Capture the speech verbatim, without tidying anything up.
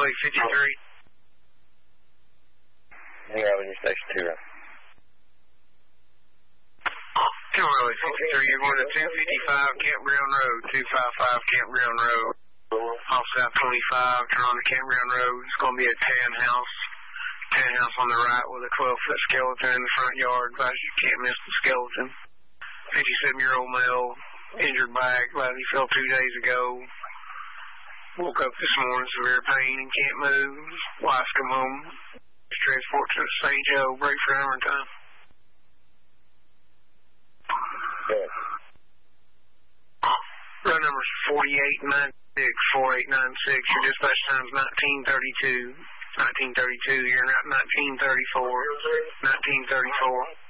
Timberlake fifty-three. Yeah, when you're station two. Timberlake fifty-three, you're going to two fifty-five Campground Road, two fifty-five Campground Road. Off South twenty-five, turn on the Campground Road. It's going to be a tan house. Tan house on the right with a twelve-foot skeleton in the front yard. Advise you can't miss the skeleton. fifty-seven-year-old male, injured back, like he fell two days ago. Woke up this morning, severe pain and can't move. Wife's come home. Transport to Saint Joe, break for hour time. Good. Road number's forty-eight ninety-six, forty-eight ninety-six. Your dispatch time's nineteen thirty-two. nineteen thirty-two, you're not nineteen thirty-four. nineteen thirty-four.